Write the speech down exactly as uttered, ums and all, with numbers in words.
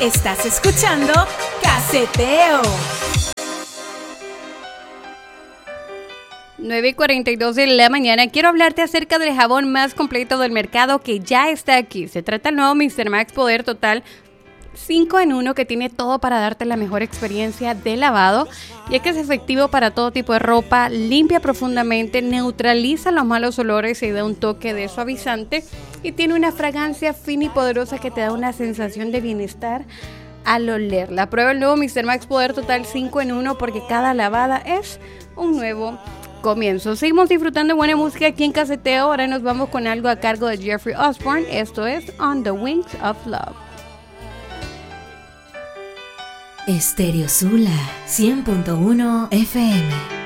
Estás escuchando Caseteo. nueve y cuarenta y dos de la mañana. Quiero hablarte acerca del jabón más completo del mercado que ya está aquí. Se trata del nuevo míster Max Poder Total cinco en uno, que tiene todo para darte la mejor experiencia de lavado, ya que es efectivo para todo tipo de ropa, limpia profundamente, neutraliza los malos olores y da un toque de suavizante, y tiene una fragancia fina y poderosa que te da una sensación de bienestar al olerla. Prueba el nuevo míster Max Poder Total cinco en uno, porque cada lavada es un nuevo comienzo. Seguimos disfrutando de buena música aquí en Caseteo. Ahora nos vamos con algo a cargo de Jeffrey Osborne. Esto es On the Wings of Love. Estéreo Sula cien punto uno F M.